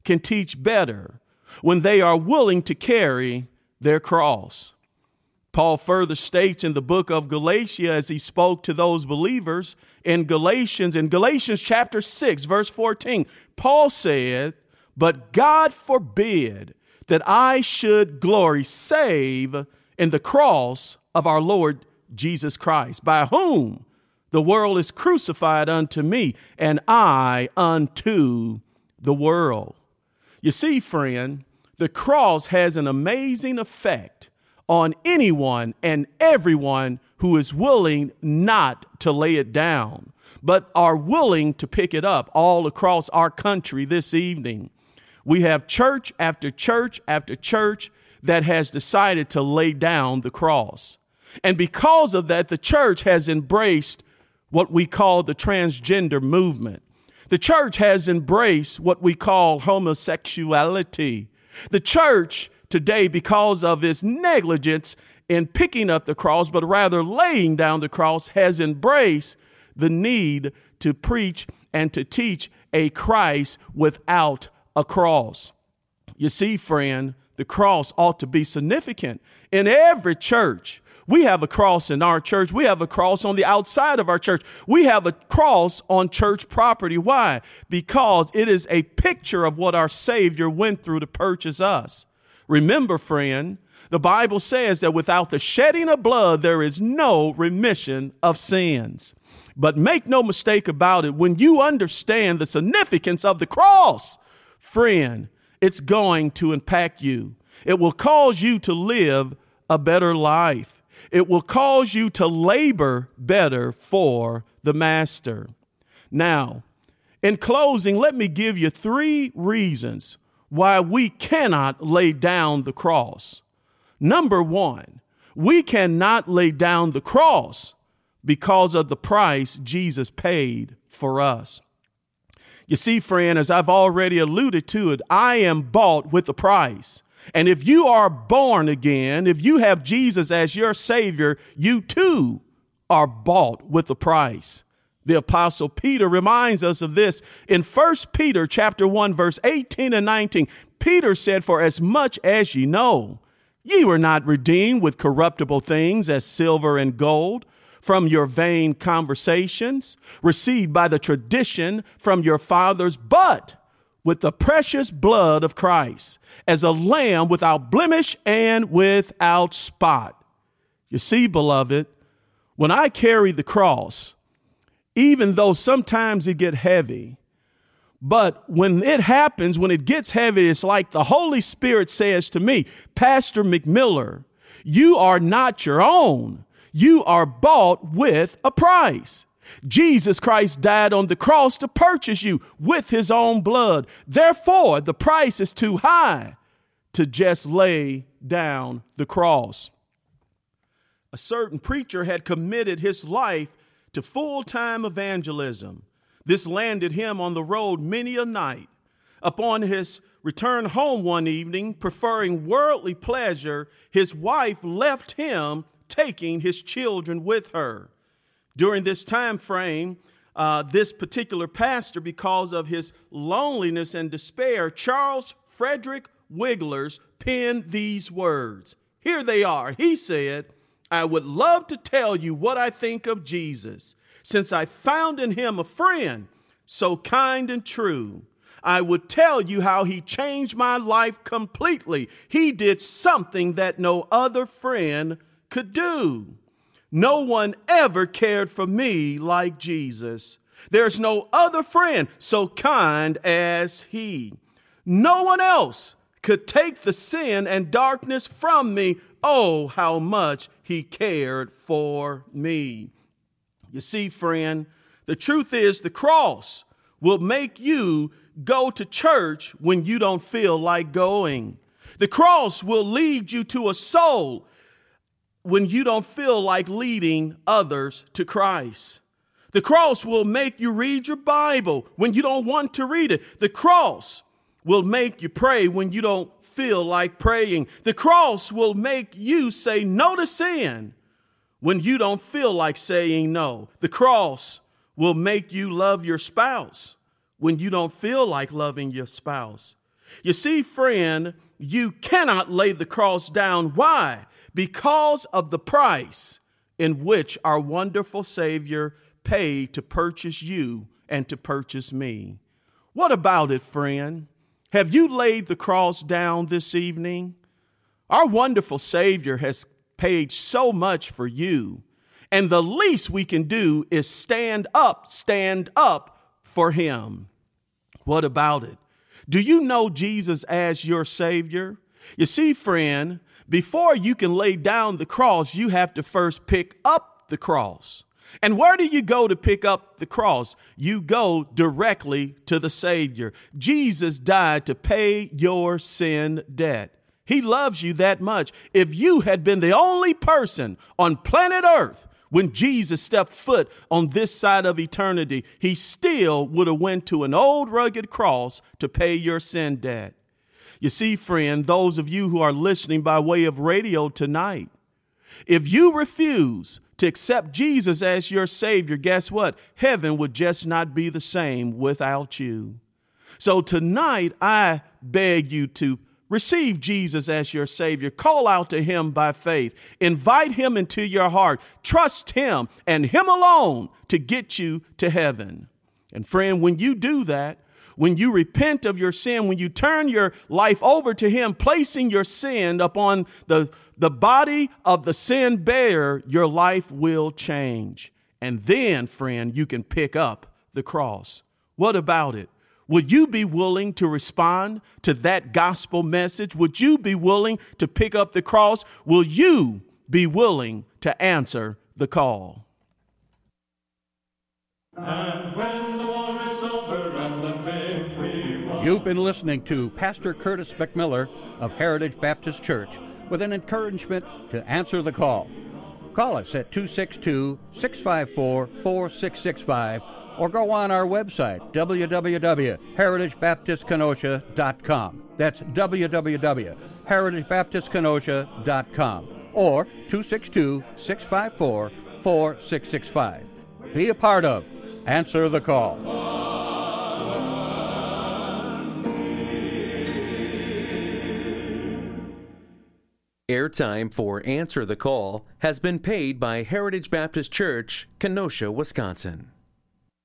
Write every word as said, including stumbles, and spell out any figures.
can teach better when they are willing to carry their cross. Paul further states in the book of Galatians, as he spoke to those believers in Galatians, in Galatians chapter six, verse fourteen, Paul said, "But God forbid that I should glory save in the cross of our Lord Jesus Christ, by whom the world is crucified unto me, and I unto the world." You see, friend, the cross has an amazing effect on anyone and everyone who is willing not to lay it down, but are willing to pick it up all across our country this evening. We have church after church after church that has decided to lay down the cross. And because of that, the church has embraced what we call the transgender movement. The church has embraced what we call homosexuality. The church today, because of its negligence in picking up the cross, but rather laying down the cross, has embraced the need to preach and to teach a Christ without a cross. You see, friend, the cross ought to be significant in every church. We have a cross in our church. We have a cross on the outside of our church. We have a cross on church property. Why? Because it is a picture of what our Savior went through to purchase us. Remember, friend, the Bible says that without the shedding of blood, there is no remission of sins. But make no mistake about it, when you understand the significance of the cross, friend, it's going to impact you. It will cause you to live a better life. It will cause you to labor better for the Master. Now, in closing, let me give you three reasons why we cannot lay down the cross. Number one, we cannot lay down the cross because of the price Jesus paid for us. You see, friend, as I've already alluded to it, I am bought with a price. And if you are born again, if you have Jesus as your Savior, you too are bought with a price. The Apostle Peter reminds us of this in First Peter chapter one, verse eighteen and nineteen. Peter said, "For as much as ye know, ye were not redeemed with corruptible things as silver and gold from your vain conversations, received by the tradition from your fathers, but with the precious blood of Christ, as a lamb without blemish and without spot." You see, beloved, when I carry the cross, even though sometimes it get heavy, but when it happens, when it gets heavy, it's like the Holy Spirit says to me, "Pastor McMiller, you are not your own. You are bought with a price. Jesus Christ died on the cross to purchase you with his own blood. Therefore, the price is too high to just lay down the cross." A certain preacher had committed his life to full-time evangelism. This landed him on the road many a night. Upon his return home one evening, preferring worldly pleasure, his wife left him, taking his children with her. During this time frame, uh, this particular pastor, because of his loneliness and despair, Charles Frederick Wigglers, penned these words. Here they are. He said, "I would love to tell you what I think of Jesus, since I found in him a friend so kind and true. I would tell you how he changed my life completely. He did something that no other friend could do. No one ever cared for me like Jesus. There's no other friend so kind as he. No one else could take the sin and darkness from me. Oh, how much he cared for me." You see, friend, the truth is the cross will make you go to church when you don't feel like going. The cross will lead you to a soul when you don't feel like leading others to Christ. The cross will make you read your Bible when you don't want to read it. The cross will make you pray when you don't feel like praying. The cross will make you say no to sin when you don't feel like saying no. The cross will make you love your spouse when you don't feel like loving your spouse. You see, friend, you cannot lay the cross down. Why? Because of the price in which our wonderful Savior paid to purchase you and to purchase me. What about it, friend? Have you laid the cross down this evening? Our wonderful Savior has paid so much for you, and the least we can do is stand up, stand up for him. What about it? Do you know Jesus as your Savior? You see, friend, before you can lay down the cross, you have to first pick up the cross. And where do you go to pick up the cross? You go directly to the Savior. Jesus died to pay your sin debt. He loves you that much. If you had been the only person on planet Earth when Jesus stepped foot on this side of eternity, he still would have went to an old rugged cross to pay your sin debt. You see, friend, those of you who are listening by way of radio tonight, if you refuse to accept Jesus as your Savior, guess what? Heaven would just not be the same without you. So tonight, I beg you to receive Jesus as your Savior. Call out to him by faith. Invite him into your heart. Trust him and him alone to get you to heaven. And friend, when you do that, when you repent of your sin, when you turn your life over to him, placing your sin upon the, the body of the sin bearer, your life will change. And then, friend, you can pick up the cross. What about it? Would you be willing to respond to that gospel message? Would you be willing to pick up the cross? Will you be willing to answer the call? And when the war is over and the victory won. You've been listening to Pastor Curtis McMiller of Heritage Baptist Church with an encouragement to answer the call. Call us at two six two, six five four, four six six five or go on our website, w w w dot heritage baptist kenosha dot com. That's w w w dot heritage baptist kenosha dot com or two six two, six five four, four six six five. Be a part of Answer the Call. Airtime for Answer the Call has been paid by Heritage Baptist Church, Kenosha, Wisconsin.